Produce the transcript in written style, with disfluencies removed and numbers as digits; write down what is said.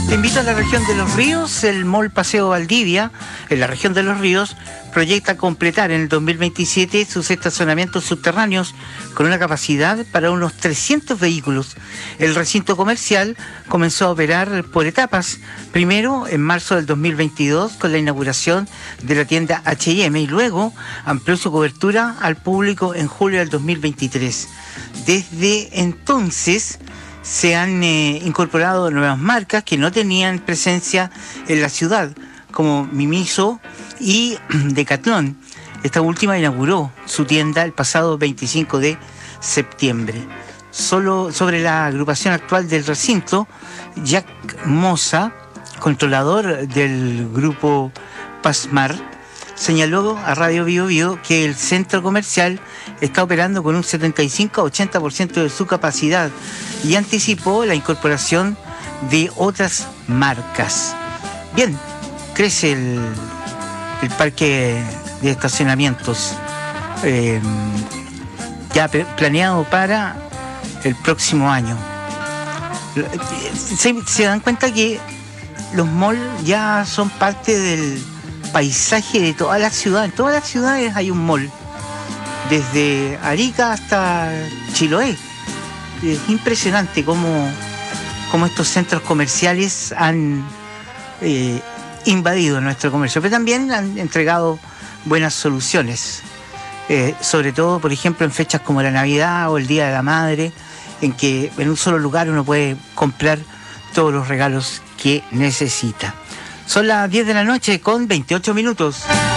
Te invito a la región de Los Ríos. El Mall Paseo Valdivia, en la región de Los Ríos, proyecta completar en el 2027 sus estacionamientos subterráneos con una capacidad para unos 300 vehículos. El recinto comercial comenzó a operar por etapas. Primero, en marzo del 2022, con la inauguración de la tienda H&M, y luego amplió su cobertura al público en julio del 2023. Desde entonces se han incorporado nuevas marcas que no tenían presencia en la ciudad, como Miniso y Decathlon. Esta última inauguró su tienda el pasado 25 de septiembre. Solo sobre la agrupación actual del recinto, Jack Moza, controlador del grupo Pasmar, señaló a Radio Bio Bio que el centro comercial está operando con un 75 a 80% de su capacidad y anticipó la incorporación de otras marcas. Bien, crece el parque de estacionamientos ya planeado para el próximo año. Se dan cuenta que los malls ya son parte del paisaje de toda la ciudad. En todas las ciudades hay un mall, desde Arica hasta Chiloé. Es impresionante cómo estos centros comerciales han invadido nuestro comercio, pero también han entregado buenas soluciones, sobre todo, por ejemplo, en fechas como la Navidad o el Día de la Madre, en que en un solo lugar uno puede comprar todos los regalos que necesita. Son las 10 de la noche con 28 minutos.